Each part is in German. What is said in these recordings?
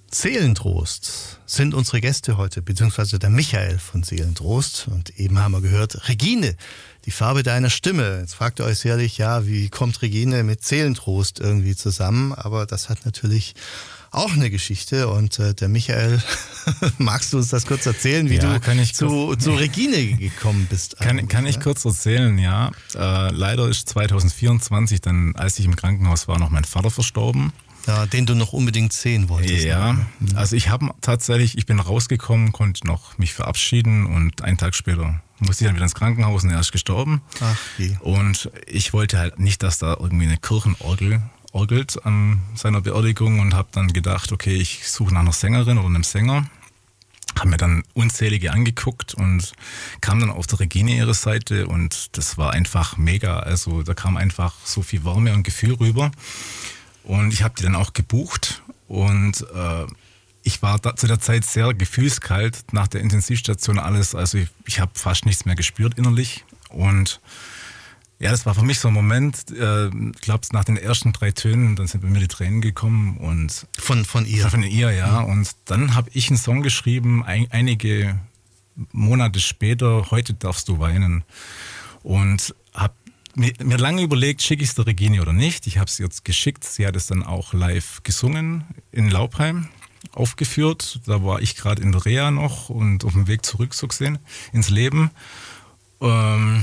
Seelentrost sind unsere Gäste heute, beziehungsweise der Michael von Seelentrost. Und eben haben wir gehört, Regine, die Farbe deiner Stimme. Jetzt fragt ihr euch sicherlich, ja, wie kommt Regine mit Seelentrost irgendwie zusammen? Aber das hat natürlich auch eine Geschichte. Und der Michael, magst du uns das kurz erzählen, wie du zu Regine gekommen bist? Kann ich kurz erzählen, ja. Leider ist 2024, dann, als ich im Krankenhaus war, noch mein Vater verstorben. Ja, den du noch unbedingt sehen wolltest. Ja, also ich bin rausgekommen, konnte noch mich verabschieden und einen Tag später musste ich dann wieder ins Krankenhaus und er ist gestorben. Ach je. Und ich wollte halt nicht, dass da irgendwie eine Kirchenorgel orgelt an seiner Beerdigung und habe dann gedacht, okay, ich suche nach einer Sängerin oder einem Sänger. Habe mir dann unzählige angeguckt und kam dann auf der Regine ihre Seite und das war einfach mega. Also da kam einfach so viel Wärme und Gefühl rüber. Und ich habe die dann auch gebucht und ich war zu der Zeit sehr gefühlskalt nach der Intensivstation alles. Also ich habe fast nichts mehr gespürt innerlich. Und ja, das war für mich so ein Moment, ich glaube, nach den ersten 3 Tönen, dann sind bei mir die Tränen gekommen. Und Von ihr? Von ihr, ja. Und dann habe ich einen Song geschrieben, einige Monate später, Heute darfst du weinen. Und habe mir lange überlegt, schicke ich es der Regine oder nicht. Ich habe es jetzt geschickt. Sie hat es dann auch live gesungen in Laubheim, aufgeführt. Da war ich gerade in der Reha noch und auf dem Weg zurück so gesehen ins Leben. Und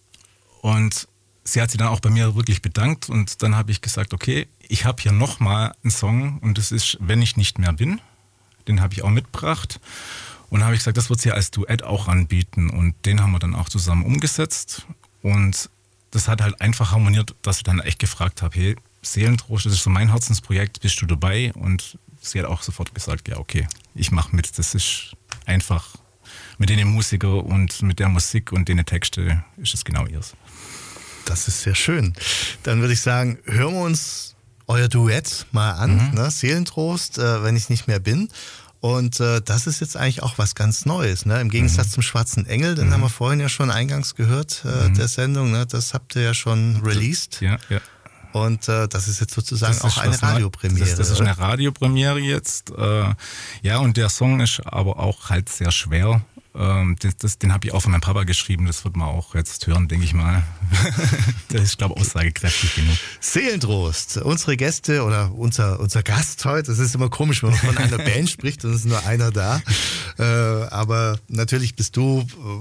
sie hat sich dann auch bei mir wirklich bedankt. Und dann habe ich gesagt, okay, ich habe hier nochmal einen Song und das ist Wenn ich nicht mehr bin. Den habe ich auch mitgebracht. Und dann habe ich gesagt, das wird sie als Duett auch anbieten. Und den haben wir dann auch zusammen umgesetzt. Und das hat halt einfach harmoniert, dass ich dann echt gefragt habe, hey, Seelentrost, das ist so mein Herzensprojekt, bist du dabei? Und sie hat auch sofort gesagt, ja okay, ich mache mit. Das ist einfach mit den Musikern und mit der Musik und den Texten ist es genau ihrs. Das ist sehr schön. Dann würde ich sagen, hören wir uns euer Duett mal an, ne? Seelentrost, wenn ich nicht mehr bin. Und das ist jetzt eigentlich auch was ganz Neues, ne? Im Gegensatz zum Schwarzen Engel, den haben wir vorhin ja schon eingangs gehört, der Sendung, ne? Das habt ihr ja schon released. Ja, ja. Und das ist jetzt sozusagen auch eine Radiopremiere. Das ist eine Radiopremiere jetzt. Ja, und der Song ist aber auch halt sehr schwer. Den habe ich auch von meinem Papa geschrieben, das wird man auch jetzt hören, denke ich mal. Das ist, glaube ich, aussagekräftig genug. Seelentrost, unsere Gäste oder unser Gast heute, das ist immer komisch, wenn man von einer Band spricht und es ist nur einer da. Aber natürlich bist du,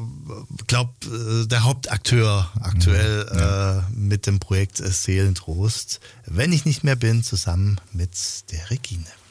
der Hauptakteur aktuell mit dem Projekt Seelentrost. Wenn ich nicht mehr bin, zusammen mit der Regine.